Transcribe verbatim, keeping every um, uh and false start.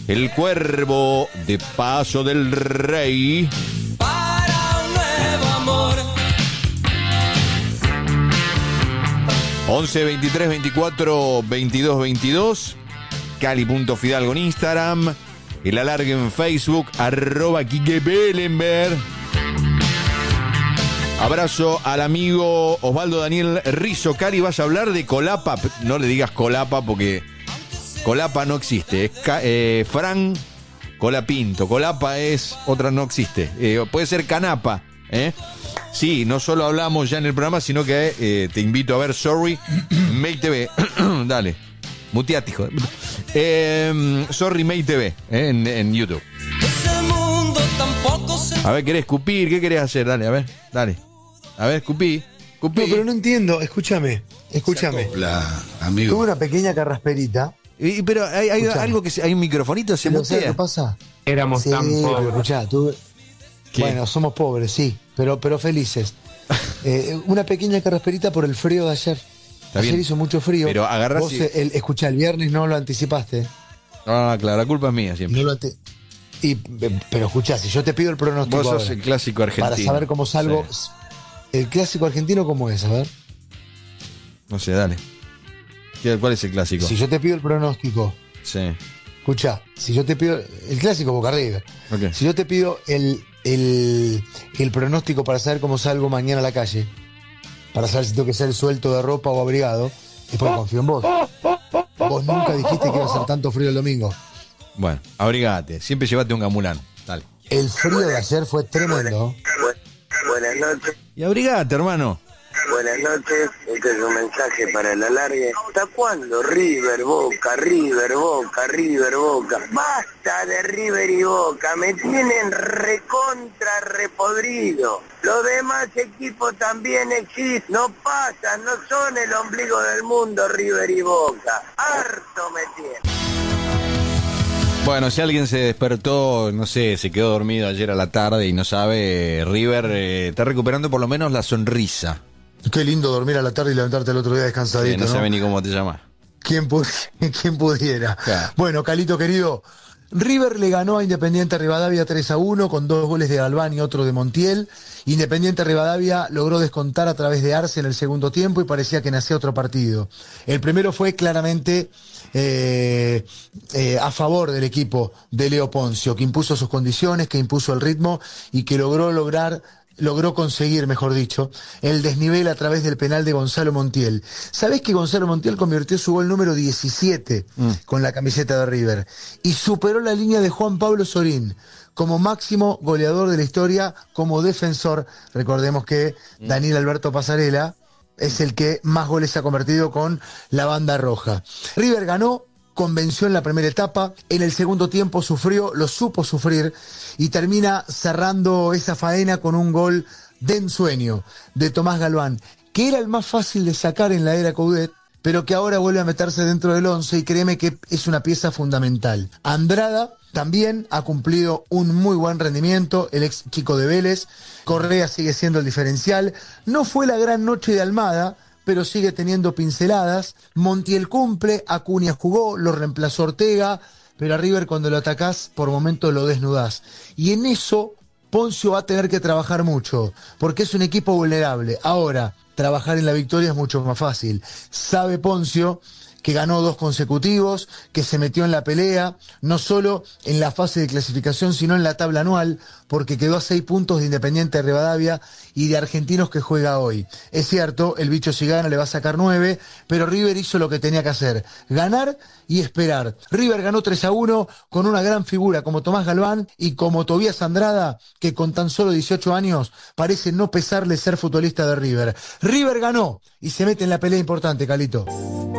El Cuervo de Paso del Rey. Para un nuevo amor. once, veintitrés, veinticuatro, veintidós, veintidós. Cali.fidalgo en Instagram. El alargue en Facebook. Arroba Quique Belenberg. Abrazo al amigo Osvaldo Daniel Rizzo. Cali, vas a hablar de Colapa. No le digas Colapa porque Colapa no existe. Es ca- eh, Fran Colapinto. Colapa es otra, no existe. Eh, puede ser Canapa. ¿eh? Sí, no solo hablamos ya en el programa, sino que eh, te invito a ver Sorry May T V. Dale. Muteate, hijo. Eh, Sorry May T V eh, en, en YouTube. Ese mundo tampoco se... A ver, ¿querés escupir? ¿Qué querés hacer? Dale, a ver, dale. A ver, escupí. escupí. No, pero no entiendo. Escúchame, escúchame. La, amigo. Tuve una pequeña carrasperita. Y, pero hay, hay Escuchá. algo que se, hay un microfonito, se Pero ¿sabes mutea. qué pasa? Éramos Sí, tan pero pobres. escuchá, tuve... ¿Qué? Bueno, somos pobres, sí, pero, pero felices. Eh, una pequeña carrasperita por el frío de ayer. Está ayer bien. hizo mucho frío. Pero agarrás Vos, y- eh, el, escuchá, el viernes no lo anticipaste. Ah, claro, la culpa es mía siempre. No lo ante- y, eh, pero escuchá, si yo te pido el pronóstico Vos sos ahora, el clásico argentino. para saber cómo salgo, Sí. el clásico argentino, ¿cómo es? A ver. No sé, dale. ¿Qué- ¿Cuál es el clásico? Si yo te pido el pronóstico, Sí. escuchá, si yo te pido el clásico Boca River, Ok. si yo te pido el, el, el pronóstico para saber cómo salgo mañana a la calle, para saber si tengo que ser suelto de ropa o abrigado, es porque confío en vos. Vos nunca dijiste que iba a ser tanto frío el domingo. Bueno, abrigate. Siempre llévate un gamulán. Dale. El frío de ayer fue tremendo. Buenas noches, Y abrigate, hermano. buenas noches. Este es un mensaje para el alargue. ¿Hasta cuándo? River, Boca, River, Boca, River, Boca. Basta de River y Boca. Me tienen recontra repodrido. Los demás equipos también existen. No pasan, no son el ombligo del mundo River y Boca. Harto me tienen. Bueno, si alguien se despertó, no sé, se quedó dormido ayer a la tarde y no sabe, River eh, está recuperando por lo menos la sonrisa. Qué lindo dormir a la tarde y levantarte el otro día Eh, descansadito, no ¿no? sabe ni cómo te llamas. ¿Quién, pu- quién pudiera? Claro. Bueno, Calito querido, River le ganó a Independiente Rivadavia tres a uno con dos goles de Galván y otro de Montiel. Independiente Rivadavia logró descontar a través de Arce en el segundo tiempo y parecía que nacía otro partido. El primero fue claramente eh, eh, a favor del equipo de Leo Poncio, que impuso sus condiciones, que impuso el ritmo y que logró lograr logró conseguir, mejor dicho, el desnivel a través del penal de Gonzalo Montiel. ¿Sabés que Gonzalo Montiel convirtió su gol número diecisiete mm. con la camiseta de River? Y superó la línea de Juan Pablo Sorín como máximo goleador de la historia, como defensor. Recordemos que mm. Daniel Alberto Pasarela es el que más goles ha convertido con la banda roja. River ganó, convenció en la primera etapa, en el segundo tiempo sufrió, lo supo sufrir y termina cerrando esa faena con un gol de ensueño de Tomás Galván, que era el más fácil de sacar en la era Coudet, pero que ahora vuelve a meterse dentro del once y créeme que es una pieza fundamental. Andrada también ha cumplido un muy buen rendimiento, el ex chico de Vélez. Correa sigue siendo el diferencial. No fue la gran noche de Almada, pero sigue teniendo pinceladas. Montiel cumple, Acuña jugó, lo reemplazó Ortega, pero a River cuando lo atacás, por momentos lo desnudás. Y en eso Poncio va a tener que trabajar mucho, porque es un equipo vulnerable. Ahora, trabajar en la victoria es mucho más fácil. Sabe Poncio que ganó dos consecutivos, que se metió en la pelea, no solo en la fase de clasificación, sino en la tabla anual, porque quedó a seis puntos de Independiente de Rivadavia y de Argentinos que juega hoy. Es cierto, el bicho si gana le va a sacar nueve, pero River hizo lo que tenía que hacer, ganar y esperar. River ganó tres a uno con una gran figura como Tomás Galván y como Tobías Andrada, que con tan solo dieciocho años parece no pesarle ser futbolista de River. River ganó y se mete en la pelea importante, Calito.